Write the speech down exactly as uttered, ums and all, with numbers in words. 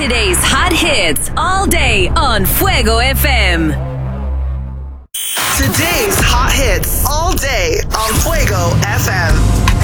Today's hot hits all day on Fuego F M.